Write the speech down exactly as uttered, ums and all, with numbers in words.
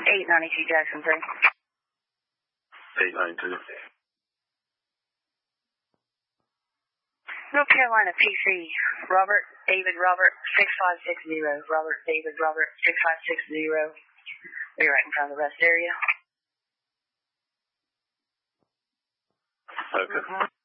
eight ninety-two Jackson three. eight ninety-two. North Carolina P C, Robert David Robert six five six zero. Robert David Robert six five six zero. We're right in front of the rest area. Okay.